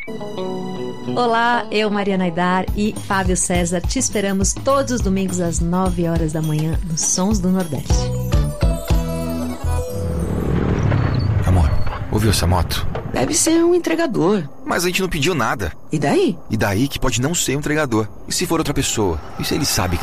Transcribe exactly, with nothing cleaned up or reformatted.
Olá, eu, Mariana Aidar e Fábio César te esperamos todos os domingos às nove horas da manhã nos Sons do Nordeste. Amor, ouviu essa moto? Deve ser um entregador. Mas a gente não pediu nada. E daí? E daí que pode não ser um entregador. E se for outra pessoa? E se ele sabe